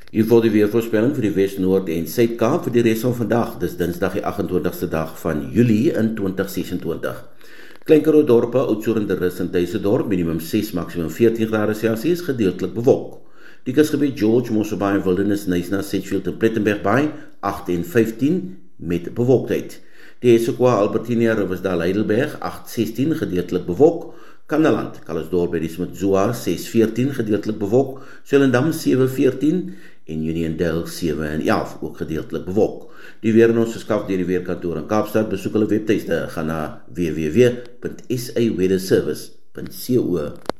Hier volg die weervoorspelling vir die Wes, Noord en Suid-Kaap vir die res van vandag. Dis Dinsdag die 28ste dag van Julie in 2026. Klein Karoo dorpe, Oudtshoorn, De Rus en Tuisendorp, minimum 6, maksimum 14 grade Celsius, gedeeltelik bewolk. Die kusgebied George, Mosselbaai en Wildernis, Knysna, Sedgefield en Plettenberg Bay, 8 en 15 met bewolktheid. Die Essequa, Albertinia, Riversdale, Heidelberg, 8-16 gedeeltelik bewolk. Kannaland, Calisdorp by die Smutsua, 6-14 gedeeltelik bewolk. Swellendam 7-14 en Uniondale 7-11 ook gedeeltelik bewolk. Die weer in ons geskaf deur die Weerkantoor in Kaapstad. Besoek hulle webtuiste, gaan na www.saweatherservice.co